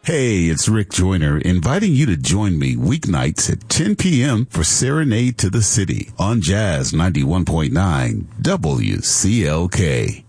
Hey, it's Rick Joyner inviting you to join me weeknights at 10 p.m. for Serenade to the City on Jazz 91.9 WCLK.